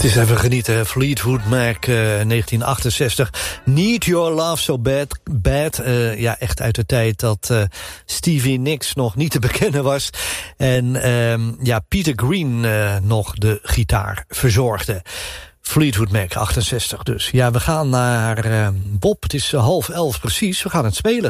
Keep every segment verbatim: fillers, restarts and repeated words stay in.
Het is even genieten. Fleetwood Mac, uh, negentien achtenzestig. Need Your Love So Bad. bad. Uh, ja, echt uit de tijd dat uh, Stevie Nicks nog niet te bekennen was. En uh, ja, Peter Green uh, nog de gitaar verzorgde. Fleetwood Mac, achtenzestig dus. Ja, we gaan naar uh, Bob. Het is uh, half elf precies. We gaan het spelen.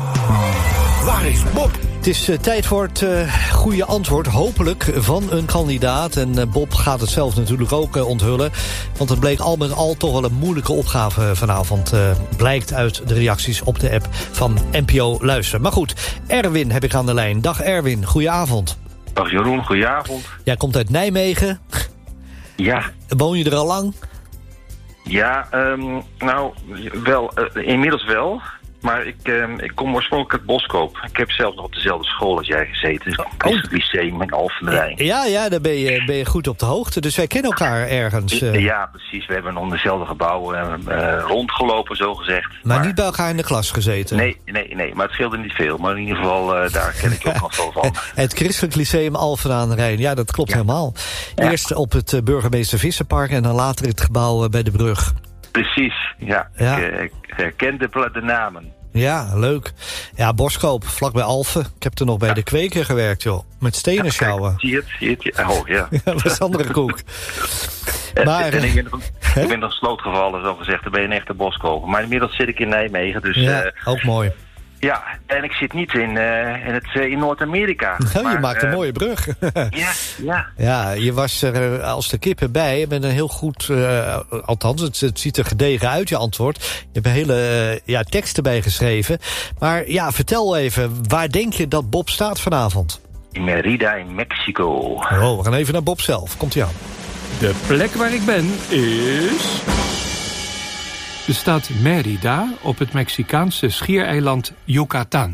Waar is Bob? Het is uh, tijd voor het uh, goede antwoord, hopelijk, van een kandidaat. En uh, Bob gaat het zelf natuurlijk ook uh, onthullen. Want het bleek al met al toch wel een moeilijke opgave vanavond. Uh, blijkt uit de reacties op de app van N P O Luister. Maar goed, Erwin heb ik aan de lijn. Dag Erwin, goedenavond. Dag Jeroen, goedenavond. Jij komt uit Nijmegen. Ja. Woon je er al lang? Ja, um, nou, wel, uh, inmiddels wel. Maar ik, um, ik kom oorspronkelijk uit Boskoop. Ik heb zelf nog op dezelfde school als jij gezeten. Dus het oh. lyceum in Alphen aan de Rijn. Ja, ja, daar ben je, ben je goed op de hoogte. Dus wij kennen elkaar ergens. Uh... Ja, precies. We hebben nog in dezelfde gebouw uh, uh, rondgelopen, zo gezegd. Maar, maar niet bij elkaar in de klas gezeten? Nee, nee, nee. Maar het scheelde niet veel. Maar in ieder geval, uh, daar ken ik ook nog veel van. Het Christelijk Lyceum Alphen aan de Rijn. Ja, dat klopt ja. helemaal. Eerst ja. op het uh, Burgemeester Visserpark en dan later het gebouw uh, bij de brug. Precies, ja. ja. Ik, uh, ik herken de, de namen. Ja, leuk. Ja, Boskoop, vlakbij Alphen. Ik heb er nog bij ja. de kweker gewerkt, joh. Met stenen ja, sjouwen. Zie je het, zie je het? Oh, ja. ja, dat is andere koek. maar, en ik ben, nog, ik ben nog slootgevallen, zo gezegd. Dan ben je een echte Boskoper. Maar inmiddels zit ik in Nijmegen, dus... Ja, uh, ook mooi. Ja, en ik zit niet in, uh, in, het, uh, in Noord-Amerika. Nou, maar, je maakt een uh, mooie brug. ja, ja. Ja, je was er uh, als de kippen bij. Je bent een heel goed, uh, althans, het, het ziet er gedegen uit, je antwoord. Je hebt een hele uh, ja, teksten bij geschreven. Maar ja, vertel even, waar denk je dat Bob staat vanavond? In Mérida in Mexico. Oh, we gaan even naar Bob zelf. Komt-ie aan. De plek waar ik ben is... de stad Mérida op het Mexicaanse schiereiland Yucatan.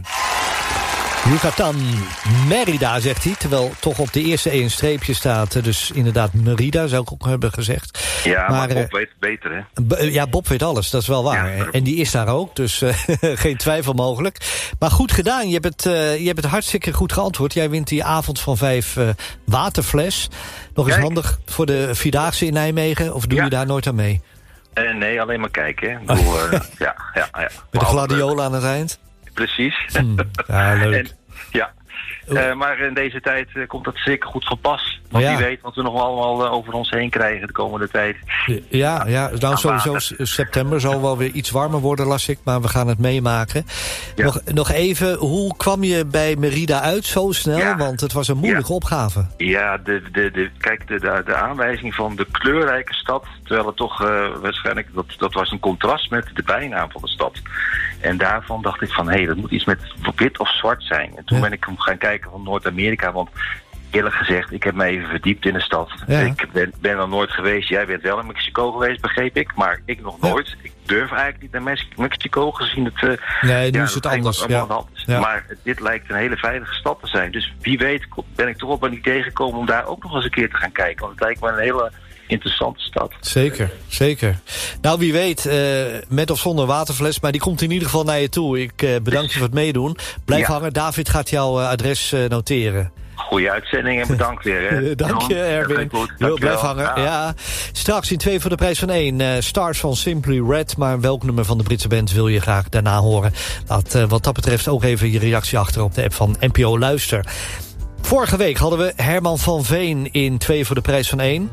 Yucatan, Mérida, zegt hij. Terwijl toch op de eerste één streepje staat. Dus inderdaad Mérida, zou ik ook hebben gezegd. Ja, maar, maar Bob uh, weet het beter, hè? B- ja, Bob weet alles, dat is wel waar. Ja, en die is daar ook, dus uh, geen twijfel mogelijk. Maar goed gedaan, je hebt, het, uh, je hebt het hartstikke goed geantwoord. Jij wint die avond van vijf uh, waterfles. Nog eens Kijk. handig voor de Vierdaagse in Nijmegen. Of doe ja. je daar nooit aan mee? Uh, nee, alleen maar kijken. Ik bedoel, uh, ja, ja, ja. Met de gladiolen aan het eind? Precies. Hmm, ja, leuk. En, ja. Uh, maar in deze tijd uh, komt dat zeker goed van pas. Want ja. wie weet wat we nog allemaal uh, over ons heen krijgen de komende tijd. Ja, ja. Nou sowieso september zal wel weer iets warmer worden, las ik. Maar we gaan het meemaken. Ja. Nog, nog even, hoe kwam je bij Mérida uit zo snel? Ja. Want het was een moeilijke ja. opgave. Ja, de, de, de, kijk, de, de, de aanwijzing van de kleurrijke stad. Terwijl het toch uh, waarschijnlijk, dat, dat was een contrast met de bijnaam van de stad. En daarvan dacht ik van, hé, hey, dat moet iets met wit of zwart zijn. En toen ja. ben ik gaan kijken van Noord-Amerika, want eerlijk gezegd, ik heb me even verdiept in de stad. Ja. Ik ben, ben er nooit geweest. Jij bent wel in Mexico geweest, begreep ik, maar ik nog nooit. Ja. Ik durf eigenlijk niet naar Mexico, gezien het... Uh, nee, nu ja, is het anders. Ja. Ja. Maar dit lijkt een hele veilige stad te zijn. Dus wie weet ben ik toch op een idee gekomen om daar ook nog eens een keer te gaan kijken. Want het lijkt me een hele... interessante stad. Zeker, zeker. Nou, wie weet, uh, met of zonder waterfles, maar die komt in ieder geval naar je toe. Ik uh, bedank je voor het meedoen. Blijf ja. hangen. David gaat jouw uh, adres uh, noteren. Goeie uitzending en bedankt weer. Hè. Dank je, Erwin. Jo, blijf hangen. Ja. ja. Straks in twee voor de prijs van één. Uh, Stars van Simply Red. Maar welk nummer van de Britse band wil je graag daarna horen? Laat uh, wat dat betreft ook even je reactie achter op de app van N P O Luister. Vorige week hadden we Herman van Veen in twee voor de prijs van één.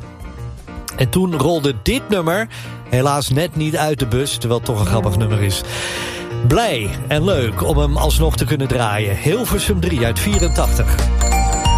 En toen rolde dit nummer helaas net niet uit de bus, terwijl het toch een grappig nummer is. Blij en leuk om hem alsnog te kunnen draaien. Hilversum drie uit vierentachtig.